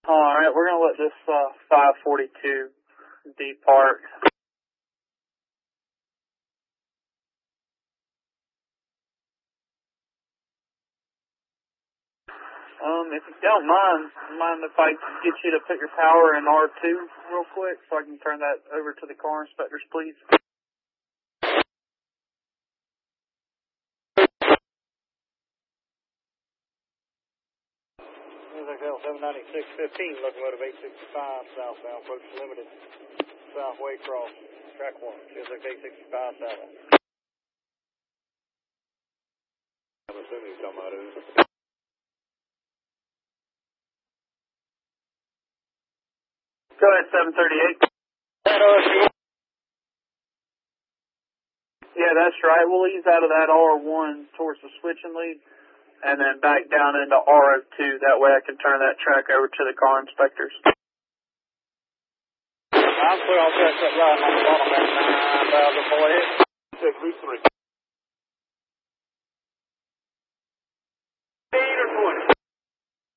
Alright, we're going to let this 542 depart. If you don't mind if I get you to put your power in R2 real quick so I can turn that over to the car inspectors, please. XL 79615, locomotive 865 southbound, approach limited, southway cross, track 1, SX 865 southbound. I'm assuming you're talking about it. Go ahead, 738. Yeah, that's right. We'll ease out of that R1 towards the switching lead and then back down into R02. That way I can turn that track over to the car inspectors. I'm clear on track right on the bottom at 9,000 4 ahead. 6 3.